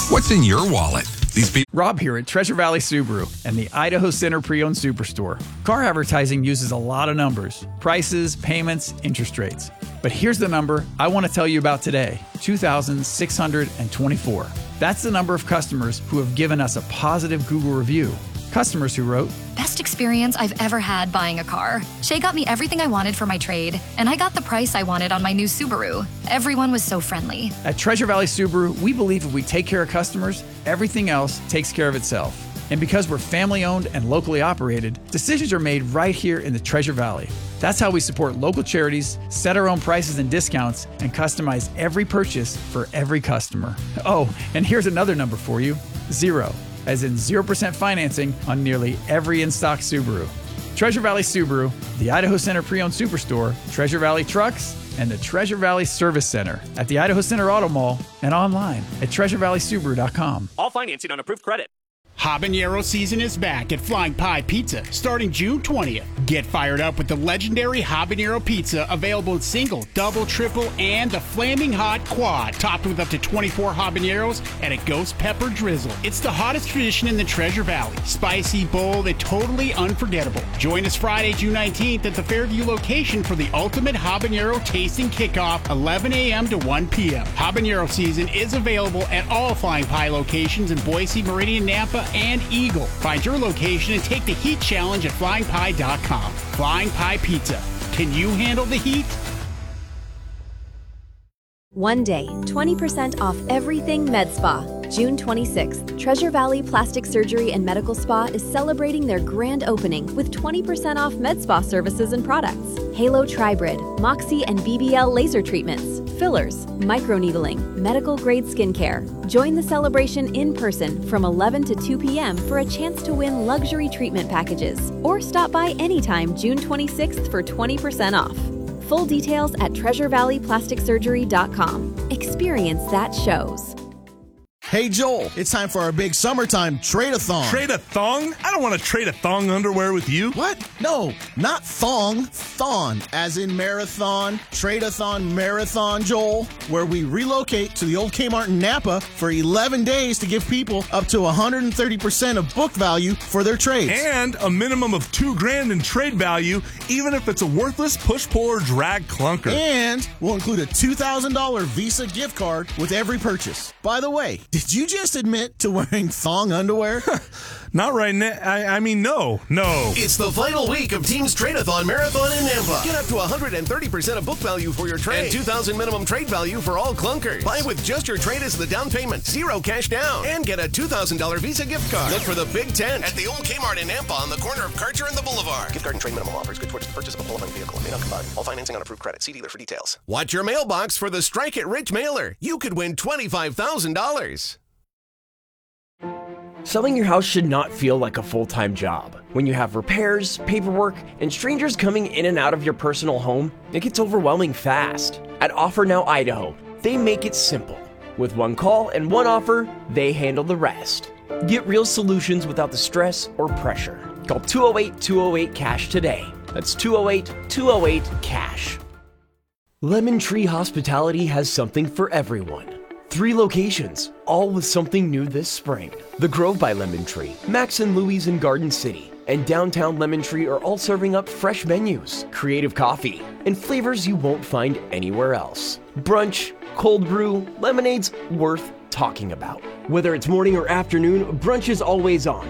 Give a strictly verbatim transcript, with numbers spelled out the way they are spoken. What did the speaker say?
What's in your wallet? These people. Rob here at Treasure Valley Subaru and the Idaho Center Pre-Owned Superstore. Car advertising uses a lot of numbers, prices, payments, interest rates. But here's the number I want to tell you about today, two thousand six hundred twenty-four. That's the number of customers who have given us a positive Google review. Customers who wrote, "Best experience I've ever had buying a car. Shay got me everything I wanted for my trade, and I got the price I wanted on my new Subaru. Everyone was so friendly." At Treasure Valley Subaru, we believe if we take care of customers, everything else takes care of itself. And because we're family owned and locally operated, decisions are made right here in the Treasure Valley. That's how we support local charities, set our own prices and discounts, and customize every purchase for every customer. Oh, and here's another number for you, zero. As in zero percent financing on nearly every in-stock Subaru. Treasure Valley Subaru, the Idaho Center Pre-Owned Superstore, Treasure Valley Trucks, and the Treasure Valley Service Center at the Idaho Center Auto Mall and online at treasure valley subaru dot com. All financing on approved credit. Habanero season is back at Flying Pie Pizza starting June twentieth. Get fired up with the legendary Habanero Pizza available in single, double, triple, and the flaming hot quad, topped with up to twenty-four habaneros and a ghost pepper drizzle. It's the hottest tradition in the Treasure Valley. Spicy, bold, and totally unforgettable. Join us Friday, June nineteenth at the Fairview location for the ultimate habanero tasting kickoff, eleven a.m. to one p.m. Habanero season is available at all Flying Pie locations in Boise, Meridian, Nampa, and Eagle. Find your location and take the heat challenge at flying pie dot com. Flying Pie Pizza. Can you handle the heat? One day, twenty percent off everything Med Spa. June twenty-sixth, Treasure Valley Plastic Surgery and Medical Spa is celebrating their grand opening with twenty percent off Med Spa services and products. Halo Tribrid, Moxie and B B L laser treatments, fillers, microneedling, medical grade skincare. Join the celebration in person from eleven to two p.m. for a chance to win luxury treatment packages. Or stop by anytime June twenty-sixth for twenty percent off. Full details at treasure valley plastic surgery dot com. Experience that shows. Hey Joel, it's time for our big summertime trade-a-thon. Trade-a-thong? I don't want to trade a thong underwear with you. What? No, not thong, thon, as in marathon, trade-a-thon, marathon, Joel, where we relocate to the old Kmart in Napa for eleven days to give people up to one hundred thirty percent of book value for their trades. And a minimum of two grand in trade value, even if it's a worthless push-pull or drag clunker. And we'll include a two thousand dollars Visa gift card with every purchase. By the way, did you just admit to wearing thong underwear? Not right now. I, I mean, no, no. It's the final week of Team's Trade-a-thon Marathon in Nampa. Get up to one hundred thirty percent of book value for your trade and two thousand dollars minimum trade value for all clunkers. Buy with just your trade as the down payment, zero cash down, and get a two thousand dollars Visa gift card. Look for the Big Tent at the old Kmart in Nampa on the corner of Karcher and the Boulevard. Gift card and trade minimum offers good towards the purchase of a qualifying vehicle and may not combine. All financing on approved credit. See dealer for details. Watch your mailbox for the Strike It Rich mailer. You could win twenty-five thousand dollars. Selling your house should not feel like a full-time job. When you have repairs, paperwork, and strangers coming in and out of your personal home, it gets overwhelming fast. At Offer Now Idaho, they make it simple. With one call and one offer, they handle the rest. Get real solutions without the stress or pressure. Call two oh eight, two oh eight, cash today. That's two oh eight, two oh eight, cash. Lemon Tree Hospitality has something for everyone. Three locations, all with something new this spring. The Grove by Lemon Tree, Max and Louie's in Garden City, and Downtown Lemon Tree are all serving up fresh menus, creative coffee, and flavors you won't find anywhere else. Brunch, cold brew, lemonades worth talking about. Whether it's morning or afternoon, brunch is always on.